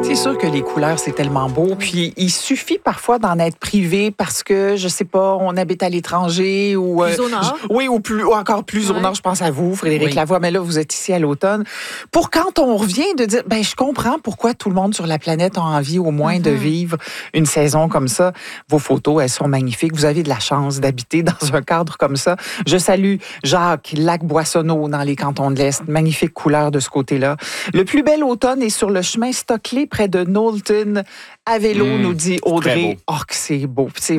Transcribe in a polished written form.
C'est sûr que les couleurs, c'est tellement beau. Puis, il suffit parfois d'en être privé parce que, je sais pas, on habite à l'étranger ou... Plus au nord. Oui, ou encore plus au nord. Je pense à vous, Frédéric Lavoie. Mais là, vous êtes ici à l'automne. Pour quand on revient, de dire, je comprends pourquoi tout le monde sur la planète a envie au moins de vivre une saison comme ça. Vos photos, elles sont magnifiques. Vous avez de la chance d'habiter dans un cadre comme ça. Je salue Jacques, Lac-Boissonneau dans les cantons de l'Est. Magnifique couleur de ce côté-là. Le plus bel automne est sur le chemin Stockley près de Knowlton à vélo, nous dit Audrey. Oh, que c'est beau.